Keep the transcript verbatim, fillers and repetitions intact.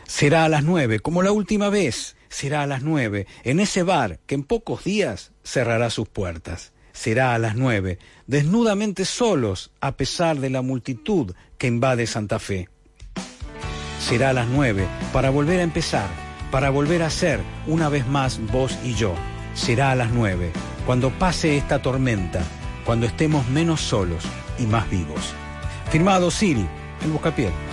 Será a las nueve, como la última vez. Será a las nueve, en ese bar que en pocos días cerrará sus puertas. Será a las nueve, desnudamente solos, a pesar de la multitud que invade Santa Fe. Será a las nueve, para volver a empezar, para volver a ser una vez más vos y yo. Será a las nueve, cuando pase esta tormenta, cuando estemos menos solos y más vivos. Firmado Siri, el Buscapié.